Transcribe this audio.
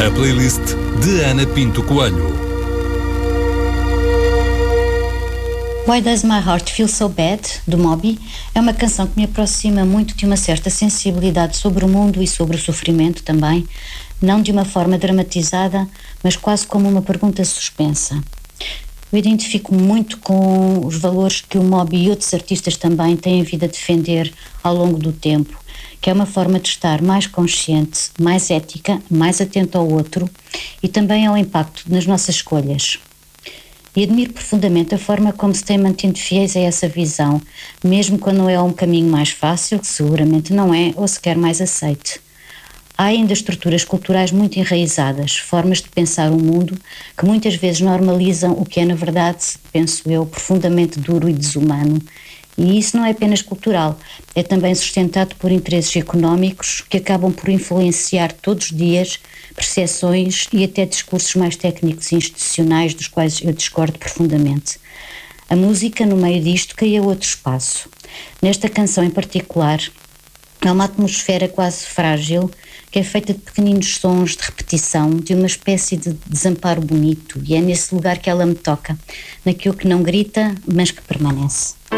A playlist de Ana Pinto Coelho. Why Does My Heart Feel So Bad, do Moby, é uma canção que me aproxima muito de uma certa sensibilidade sobre o mundo e sobre o sofrimento também, não de uma forma dramatizada, mas quase como uma pergunta suspensa. Eu identifico muito com os valores que o Moby e outros artistas também têm vindo a defender ao longo do tempo, que é uma forma de estar mais consciente, mais ética, mais atento ao outro e também ao impacto nas nossas escolhas. E admiro profundamente a forma como se têm mantido fiéis a essa visão, mesmo quando não é um caminho mais fácil, que seguramente não é, ou sequer mais aceite. Há ainda estruturas culturais muito enraizadas, formas de pensar o mundo, que muitas vezes normalizam o que é, na verdade, penso eu, profundamente duro e desumano. E isso não é apenas cultural, é também sustentado por interesses económicos que acabam por influenciar todos os dias percepções e até discursos mais técnicos e institucionais dos quais eu discordo profundamente. A música, no meio disto, cria outro espaço. Nesta canção em particular, há uma atmosfera quase frágil que é feita de pequeninos sons de repetição, de uma espécie de desamparo bonito, e é nesse lugar que ela me toca, naquilo que não grita, mas que permanece.